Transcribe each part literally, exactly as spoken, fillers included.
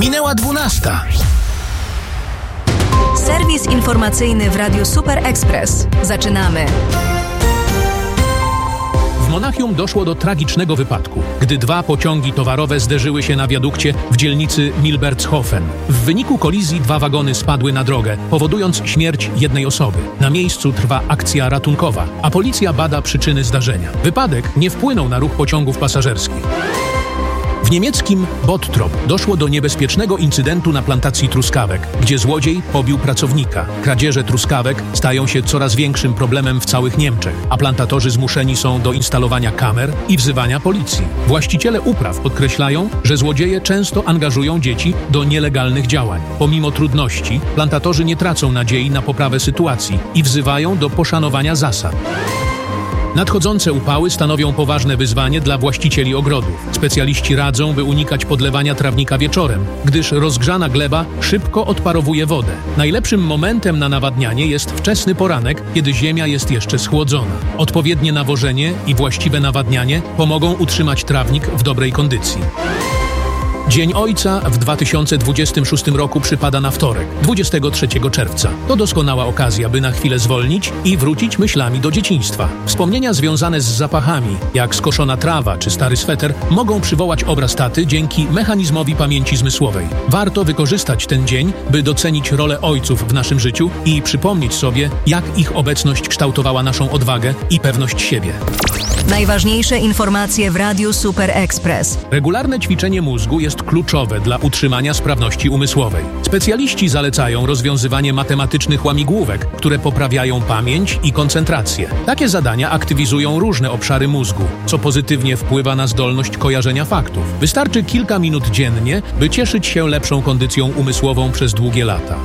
Minęła dwunasta. Serwis informacyjny w Radiu Super Express. Zaczynamy. W Monachium doszło do tragicznego wypadku, gdy dwa pociągi towarowe zderzyły się na wiadukcie w dzielnicy Milbertshofen. W wyniku kolizji dwa wagony spadły na drogę, powodując śmierć jednej osoby. Na miejscu trwa akcja ratunkowa, a policja bada przyczyny zdarzenia. Wypadek nie wpłynął na ruch pociągów pasażerskich. W niemieckim Bottrop doszło do niebezpiecznego incydentu na plantacji truskawek, gdzie złodziej pobił pracownika. Kradzieże truskawek stają się coraz większym problemem w całych Niemczech, a plantatorzy zmuszeni są do instalowania kamer i wzywania policji. Właściciele upraw podkreślają, że złodzieje często angażują dzieci do nielegalnych działań. Pomimo trudności, plantatorzy nie tracą nadziei na poprawę sytuacji i wzywają do poszanowania zasad. Nadchodzące upały stanowią poważne wyzwanie dla właścicieli ogrodów. Specjaliści radzą, by unikać podlewania trawnika wieczorem, gdyż rozgrzana gleba szybko odparowuje wodę. Najlepszym momentem na nawadnianie jest wczesny poranek, kiedy ziemia jest jeszcze schłodzona. Odpowiednie nawożenie i właściwe nawadnianie pomogą utrzymać trawnik w dobrej kondycji. Dzień Ojca w dwa tysiące dwudziestym szóstym roku przypada na wtorek, dwudziestego trzeciego czerwca. To doskonała okazja, by na chwilę zwolnić i wrócić myślami do dzieciństwa. Wspomnienia związane z zapachami, jak skoszona trawa czy stary sweter, mogą przywołać obraz taty dzięki mechanizmowi pamięci zmysłowej. Warto wykorzystać ten dzień, by docenić rolę ojców w naszym życiu i przypomnieć sobie, jak ich obecność kształtowała naszą odwagę i pewność siebie. Najważniejsze informacje w Radiu Super Express. Regularne ćwiczenie mózgu jest kluczowe dla utrzymania sprawności umysłowej. Specjaliści zalecają rozwiązywanie matematycznych łamigłówek, które poprawiają pamięć i koncentrację. Takie zadania aktywizują różne obszary mózgu, co pozytywnie wpływa na zdolność kojarzenia faktów. Wystarczy kilka minut dziennie, by cieszyć się lepszą kondycją umysłową przez długie lata.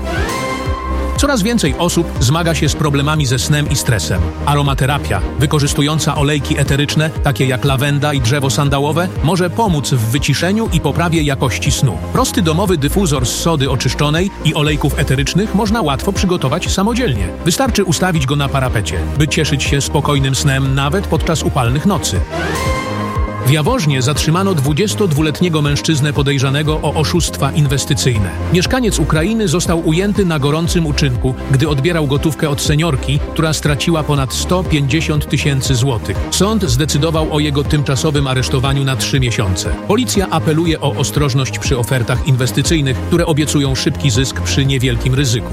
Coraz więcej osób zmaga się z problemami ze snem i stresem. Aromaterapia, wykorzystująca olejki eteryczne, takie jak lawenda i drzewo sandałowe, może pomóc w wyciszeniu i poprawie jakości snu. Prosty domowy dyfuzor z sody oczyszczonej i olejków eterycznych można łatwo przygotować samodzielnie. Wystarczy ustawić go na parapecie, by cieszyć się spokojnym snem nawet podczas upalnych nocy. W Jaworznie zatrzymano dwudziestodwuletniego mężczyznę podejrzanego o oszustwa inwestycyjne. Mieszkaniec Ukrainy został ujęty na gorącym uczynku, gdy odbierał gotówkę od seniorki, która straciła ponad sto pięćdziesiąt tysięcy złotych. Sąd zdecydował o jego tymczasowym aresztowaniu na trzy miesiące. Policja apeluje o ostrożność przy ofertach inwestycyjnych, które obiecują szybki zysk przy niewielkim ryzyku.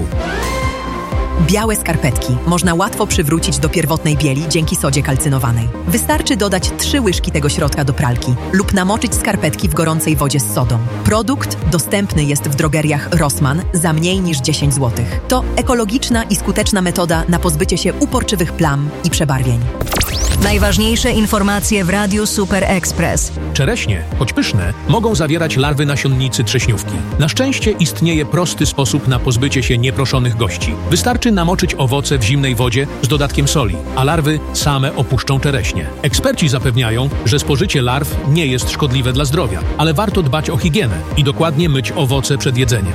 Białe skarpetki można łatwo przywrócić do pierwotnej bieli dzięki sodzie kalcynowanej. Wystarczy dodać trzy łyżki tego środka do pralki lub namoczyć skarpetki w gorącej wodzie z sodą. Produkt dostępny jest w drogeriach Rossmann za mniej niż dziesięć złotych. To ekologiczna i skuteczna metoda na pozbycie się uporczywych plam i przebarwień. Najważniejsze informacje w Radiu Super Express. Czereśnie, choć pyszne, mogą zawierać larwy nasionnicy trześniówki. Na szczęście istnieje prosty sposób na pozbycie się nieproszonych gości. Wystarczy namoczyć owoce w zimnej wodzie z dodatkiem soli, a larwy same opuszczą czereśnie. Eksperci zapewniają, że spożycie larw nie jest szkodliwe dla zdrowia, ale warto dbać o higienę i dokładnie myć owoce przed jedzeniem.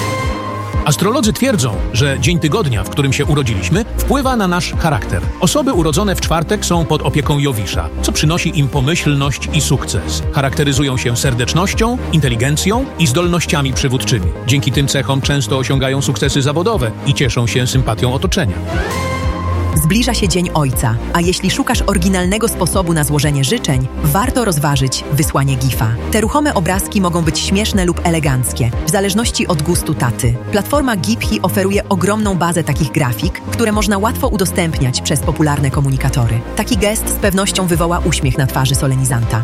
Astrolodzy twierdzą, że dzień tygodnia, w którym się urodziliśmy, wpływa na nasz charakter. Osoby urodzone w czwartek są pod opieką Jowisza, co przynosi im pomyślność i sukces. Charakteryzują się serdecznością, inteligencją i zdolnościami przywódczymi. Dzięki tym cechom często osiągają sukcesy zawodowe i cieszą się sympatią otoczenia. Zbliża się Dzień Ojca, a jeśli szukasz oryginalnego sposobu na złożenie życzeń, warto rozważyć wysłanie gifa. Te ruchome obrazki mogą być śmieszne lub eleganckie, w zależności od gustu taty. Platforma Giphy oferuje ogromną bazę takich grafik, które można łatwo udostępniać przez popularne komunikatory. Taki gest z pewnością wywoła uśmiech na twarzy solenizanta.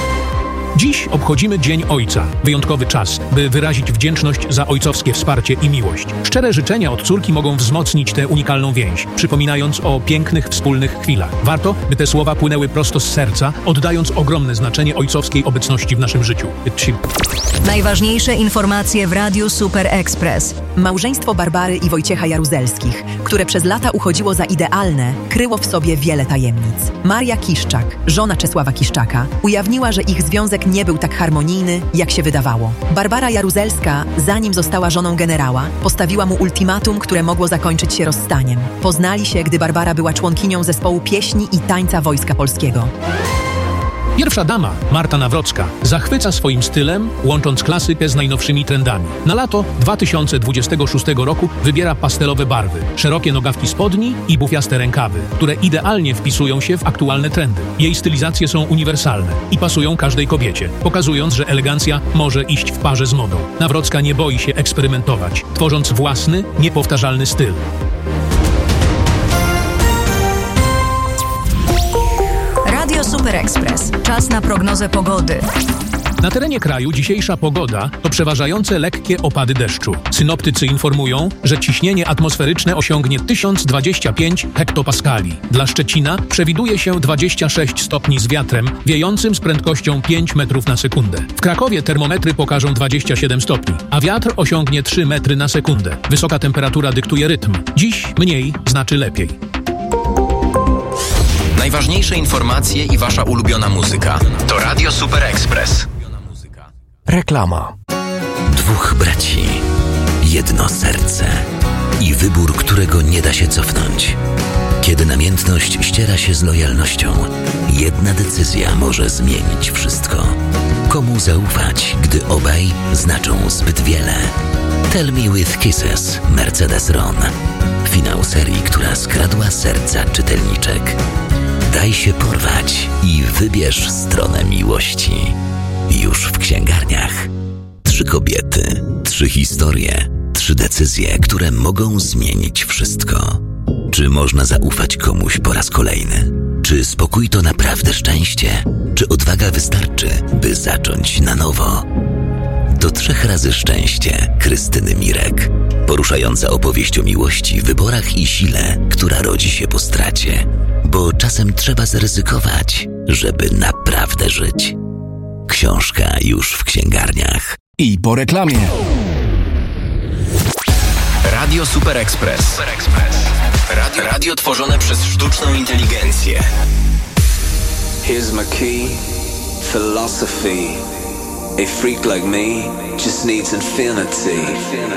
Dziś obchodzimy Dzień Ojca. Wyjątkowy czas, by wyrazić wdzięczność za ojcowskie wsparcie i miłość. Szczere życzenia od córki mogą wzmocnić tę unikalną więź, przypominając o pięknych, wspólnych chwilach. Warto, by te słowa płynęły prosto z serca, oddając ogromne znaczenie ojcowskiej obecności w naszym życiu. Najważniejsze informacje w Radiu Super Express. Małżeństwo Barbary i Wojciecha Jaruzelskich, które przez lata uchodziło za idealne, kryło w sobie wiele tajemnic. Maria Kiszczak, żona Czesława Kiszczaka, ujawniła, że ich związek nie był tak harmonijny, jak się wydawało. Barbara Jaruzelska, zanim została żoną generała, postawiła mu ultimatum, które mogło zakończyć się rozstaniem. Poznali się, gdy Barbara była członkinią zespołu pieśni i tańca Wojska Polskiego. Pierwsza dama, Marta Nawrocka, zachwyca swoim stylem, łącząc klasykę z najnowszymi trendami. Na lato dwa tysiące dwudziestego szóstego roku wybiera pastelowe barwy, szerokie nogawki spodni i bufiaste rękawy, które idealnie wpisują się w aktualne trendy. Jej stylizacje są uniwersalne i pasują każdej kobiecie, pokazując, że elegancja może iść w parze z modą. Nawrocka nie boi się eksperymentować, tworząc własny, niepowtarzalny styl. Radio Super Express. Czas na prognozę pogody. Na terenie kraju dzisiejsza pogoda to przeważające lekkie opady deszczu. Synoptycy informują, że ciśnienie atmosferyczne osiągnie tysiąc dwadzieścia pięć hektopaskali. Dla Szczecina przewiduje się dwadzieścia sześć stopni z wiatrem wiejącym z prędkością pięć metrów na sekundę. W Krakowie termometry pokażą dwadzieścia siedem stopni, a wiatr osiągnie trzy metry na sekundę. Wysoka temperatura dyktuje rytm. Dziś mniej znaczy lepiej. Najważniejsze informacje i wasza ulubiona muzyka to Radio Super Express. Reklama. Dwóch braci, jedno serce i wybór, którego nie da się cofnąć. Kiedy namiętność ściera się z lojalnością, jedna decyzja może zmienić wszystko. Komu zaufać, gdy obaj znaczą zbyt wiele? Tell Me With Kisses, Mercedes Ron. Finał serii, która skradła serca czytelniczek. Daj się porwać i wybierz stronę miłości. Już w księgarniach. Trzy kobiety, trzy historie, trzy decyzje, które mogą zmienić wszystko. Czy można zaufać komuś po raz kolejny? Czy spokój to naprawdę szczęście? Czy odwaga wystarczy, by zacząć na nowo? Do trzech razy szczęście Krystyny Mirek. Poruszająca opowieść o miłości, wyborach i sile, która rodzi się po stracie. Bo czasem trzeba zaryzykować, żeby naprawdę żyć. Książka już w księgarniach. I po reklamie. Radio Super Express. Super Express. Radio, radio tworzone przez sztuczną inteligencję. Here's my key, philosophy. A freak like me just needs infinity.